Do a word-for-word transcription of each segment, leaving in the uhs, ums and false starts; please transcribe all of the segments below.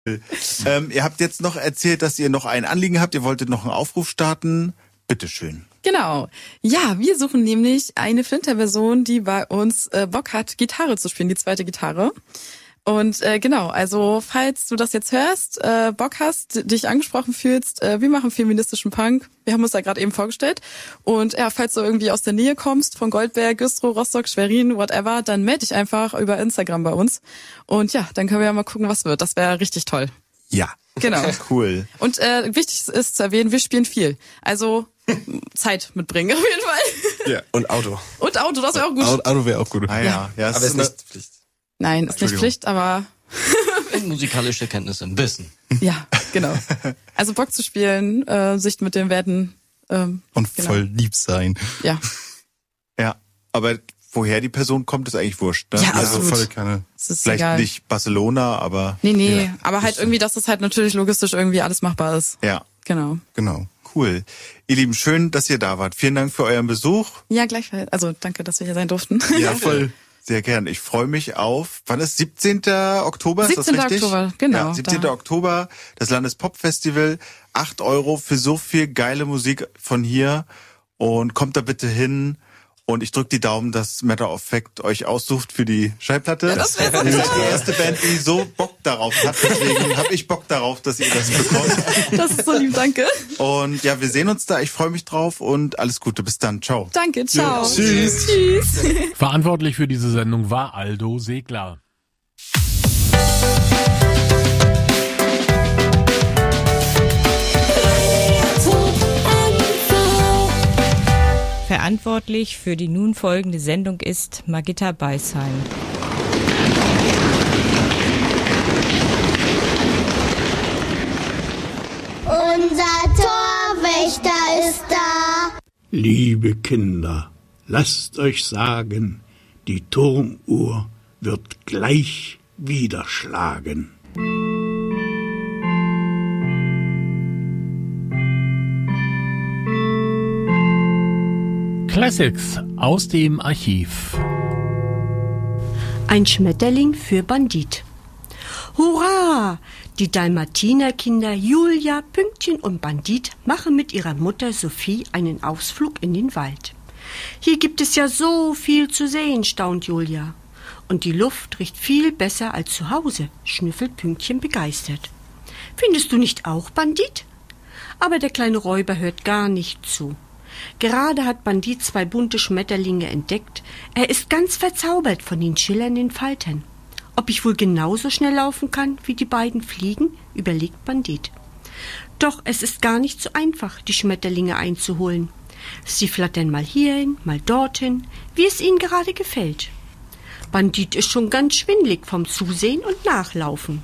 ähm, ihr habt jetzt noch erzählt, dass ihr noch ein Anliegen habt. Ihr wolltet noch einen Aufruf starten. Bitteschön. Genau. Ja, wir suchen nämlich eine Flinter-Version, die bei uns äh, Bock hat, Gitarre zu spielen, die zweite Gitarre. Und äh, genau, also falls du das jetzt hörst, äh, Bock hast, dich angesprochen fühlst, äh, wir machen feministischen Punk. Wir haben uns da gerade eben vorgestellt. Und ja, falls du irgendwie aus der Nähe kommst, von Goldberg, Güstrow, Rostock, Schwerin, whatever, dann melde dich einfach über Instagram bei uns. Und ja, dann können wir ja mal gucken, was wird. Das wäre richtig toll. Ja. Genau. Cool. Und äh, wichtig ist zu erwähnen, wir spielen viel. Also Zeit mitbringen auf jeden Fall. Ja. Und Auto. Und Auto, das wäre auch gut. Auto wäre auch gut. Ah, ja. Ja, aber ist nicht Pflicht. Nein, ist nicht Pflicht, aber... musikalische Kenntnisse, ein bisschen. Ja, genau. Also Bock zu spielen, äh, sich mit den Werten... Ähm, Und genau. voll lieb sein. Ja. Ja, aber woher die Person kommt, ist eigentlich wurscht. Ne? Ja, Also absolut. voll keine. Es ist Vielleicht egal. nicht Barcelona, aber... Nee, nee, Ja. aber halt irgendwie, dass das halt natürlich logistisch irgendwie alles machbar ist. Ja, Genau. Genau. cool. Ihr Lieben, schön, dass ihr da wart. Vielen Dank für euren Besuch. Ja, gleichfalls. Also danke, dass wir hier sein durften. Ja, voll. Sehr gern. Ich freue mich auf, wann ist siebzehnten Oktober? Ist das siebzehnten richtig? Oktober, genau, Ja, siebzehnten da. Oktober, das Landespop-Festival. Acht Euro für so viel geile Musik von hier. Und kommt da bitte hin. Und ich drücke die Daumen, dass Matter of Fact euch aussucht für die Schallplatte. Ja, das wäre so Nämlich toll. die erste Band, die so Bock darauf hat. Deswegen habe ich Bock darauf, dass ihr das bekommt. Das ist so lieb, danke. Und ja, wir sehen uns da. Ich freue mich drauf und alles Gute. Bis dann. Ciao. Danke, ciao. Ja, tschüss. Tschüss. Verantwortlich für diese Sendung war Aldo Segler. Verantwortlich für die nun folgende Sendung ist Margitta Beisheim. Unser Torwächter ist da. Liebe Kinder, lasst euch sagen, die Turmuhr wird gleich wieder schlagen. Classics aus dem Archiv. Ein Schmetterling für Bandit. Hurra! Die Dalmatinerkinder Julia, Pünktchen und Bandit machen mit ihrer Mutter Sophie einen Ausflug in den Wald. Hier gibt es ja so viel zu sehen, staunt Julia. Und die Luft riecht viel besser als zu Hause, schnüffelt Pünktchen begeistert. Findest du nicht auch, Bandit? Aber der kleine Räuber hört gar nicht zu. Gerade hat Bandit zwei bunte Schmetterlinge entdeckt. Er ist ganz verzaubert von den schillernden Faltern. Ob ich wohl genauso schnell laufen kann, wie die beiden fliegen, überlegt Bandit. Doch es ist gar nicht so einfach, die Schmetterlinge einzuholen. Sie flattern mal hierhin, mal dorthin, wie es ihnen gerade gefällt. Bandit ist schon ganz schwindlig vom Zusehen und Nachlaufen.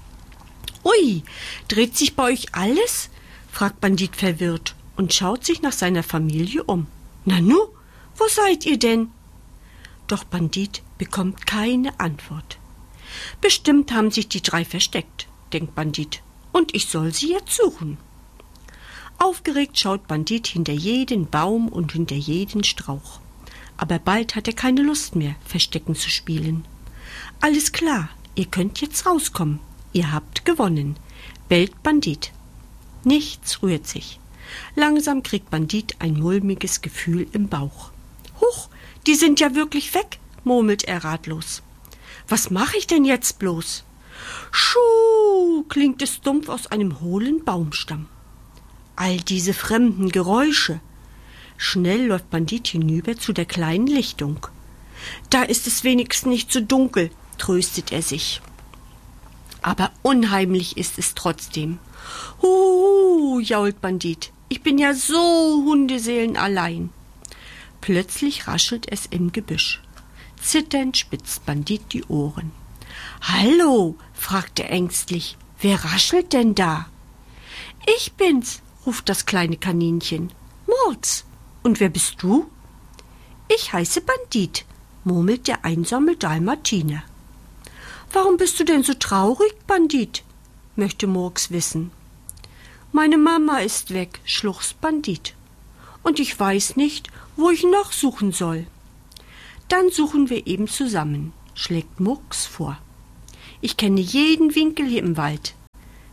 »Ui, dreht sich bei euch alles?« fragt Bandit verwirrt und schaut sich nach seiner Familie um. »Nanu, wo seid ihr denn?« Doch Bandit bekommt keine Antwort. »Bestimmt haben sich die drei versteckt«, denkt Bandit, »und ich soll sie jetzt suchen.« Aufgeregt schaut Bandit hinter jeden Baum und hinter jeden Strauch. Aber bald hat er keine Lust mehr, Verstecken zu spielen. »Alles klar, ihr könnt jetzt rauskommen. Ihr habt gewonnen«, bellt Bandit. Nichts rührt sich. Langsam kriegt Bandit ein mulmiges Gefühl im Bauch. »Huch, die sind ja wirklich weg«, murmelt er ratlos. »Was mache ich denn jetzt bloß?« »Schuh«, klingt es dumpf aus einem hohlen Baumstamm. All diese fremden Geräusche. Schnell läuft Bandit hinüber zu der kleinen Lichtung. Da ist es wenigstens nicht so dunkel, tröstet er sich. Aber unheimlich ist es trotzdem. Huhu, jault Bandit, ich bin ja so hundeseelenallein. Plötzlich raschelt es im Gebüsch. Zitternd spitzt Bandit die Ohren. »Hallo«, fragt er ängstlich, »wer raschelt denn da?« »Ich bin's«, ruft das kleine Kaninchen. »Murks, und wer bist du?« »Ich heiße Bandit«, murmelt der einsame Dalmatiner. »Warum bist du denn so traurig, Bandit?«, möchte Murks wissen. »Meine Mama ist weg«, schluchzt Bandit. »Und ich weiß nicht, wo ich noch suchen soll.« »Dann suchen wir eben zusammen«, schlägt Murks vor. »Ich kenne jeden Winkel hier im Wald.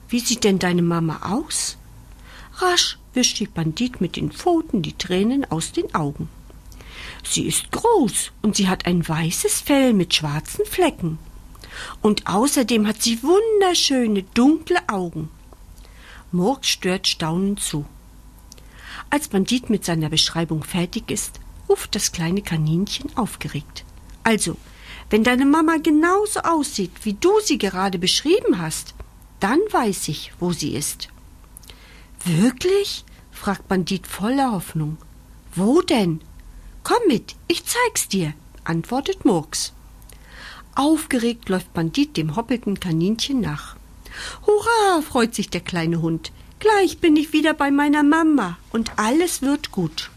wie sieht denn deine Mama aus? Rasch wischt die Bandit mit den Pfoten die Tränen aus den Augen. Sie ist groß und sie hat ein weißes Fell mit schwarzen Flecken. Und außerdem hat sie wunderschöne, dunkle Augen. Murks stört staunend zu. Als Bandit mit seiner Beschreibung fertig ist, ruft das kleine Kaninchen aufgeregt. Also, wenn deine Mama genauso aussieht, wie du sie gerade beschrieben hast, dann weiß ich, wo sie ist. Wirklich? Fragt Bandit voller Hoffnung. Wo denn? Komm mit, ich zeig's dir, antwortet Murks. Aufgeregt läuft Bandit dem hoppelnden Kaninchen nach. Hurra, freut sich der kleine Hund. Gleich bin ich wieder bei meiner Mama und alles wird gut.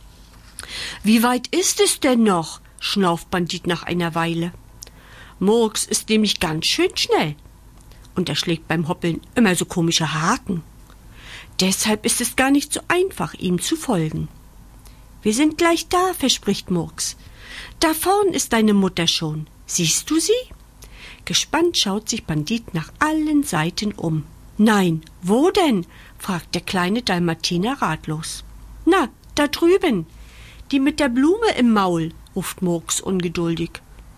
Wie weit ist es denn noch? Schnauft Bandit nach einer Weile. Murks ist nämlich ganz schön schnell. Und er schlägt beim Hoppeln immer so komische Haken. Deshalb ist es gar nicht so einfach, ihm zu folgen. Wir sind gleich da, verspricht Murks. Da vorn ist deine Mutter schon. Siehst du sie? Gespannt schaut sich Bandit nach allen Seiten um. Nein, wo denn? Fragt der kleine Dalmatiner ratlos. Na, da drüben. Die mit der Blume im Maul, ruft Murks ungeduldig.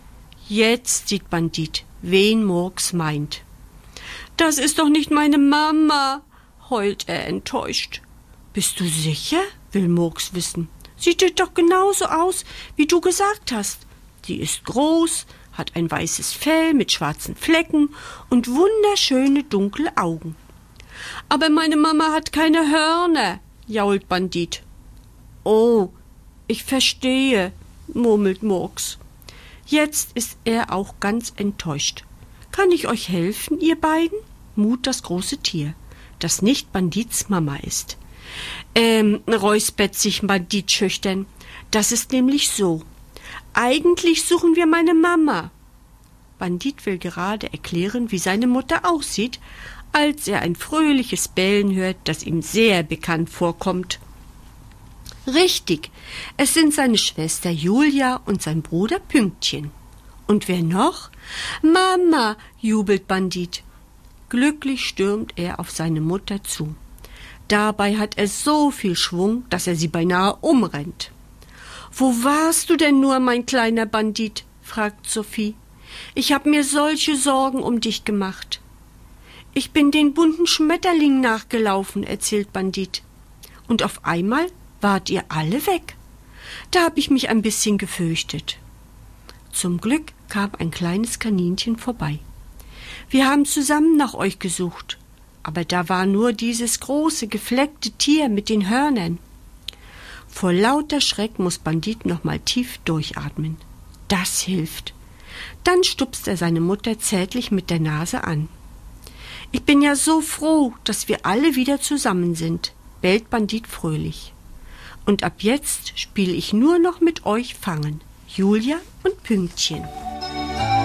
Jetzt sieht Bandit, wen Murks meint. Das ist doch nicht meine Mama, heult er enttäuscht. Bist du sicher? Will Murks wissen. Sieht doch genauso aus, wie du gesagt hast. Sie ist groß, hat ein weißes Fell mit schwarzen Flecken und wunderschöne dunkle Augen. Aber meine Mama hat keine Hörner, jault Bandit. Oh, ich verstehe, murmelt Murks. Jetzt ist er auch ganz enttäuscht. Kann ich euch helfen, ihr beiden? Mut das große Tier, das nicht Bandits Mama ist. Ähm, räuspert sich Bandit schüchtern. Das ist nämlich so. Eigentlich suchen wir meine Mama. Bandit will gerade erklären, wie seine Mutter aussieht, als er ein fröhliches Bellen hört, das ihm sehr bekannt vorkommt. Richtig, es sind seine Schwester Julia und sein Bruder Pünktchen. Und wer noch? Mama, jubelt Bandit. Glücklich stürmt er auf seine Mutter zu. Dabei hat er so viel Schwung, dass er sie beinahe umrennt. »Wo warst du denn nur, mein kleiner Bandit?« fragt Sophie. »Ich hab mir solche Sorgen um dich gemacht.« »Ich bin den bunten Schmetterlingen nachgelaufen«, erzählt Bandit. »Und auf einmal wart ihr alle weg. Da hab ich mich ein bisschen gefürchtet.« Zum Glück kam ein kleines Kaninchen vorbei. »Wir haben zusammen nach euch gesucht, aber da war nur dieses große, gefleckte Tier mit den Hörnern.« Vor lauter Schreck muss Bandit noch mal tief durchatmen. Das hilft. Dann stupst er seine Mutter zärtlich mit der Nase an. »Ich bin ja so froh, dass wir alle wieder zusammen sind«, bellt Bandit fröhlich. »Und ab jetzt spiele ich nur noch mit euch Fangen, Julia und Pünktchen.«